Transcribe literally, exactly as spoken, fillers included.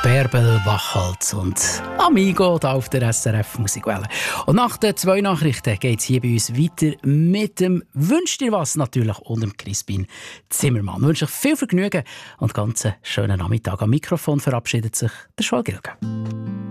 Bärbel, Wachholz und Amigo da auf der S R F Musikwelle. Und nach den zwei Nachrichten geht es hier bei uns weiter mit dem «Wünsch dir was» natürlich und dem Crispin Zimmermann. Ich wünsche euch viel Vergnügen und ganz einen schönen Nachmittag. Am Mikrofon verabschiedet sich der Schwal Gilgen.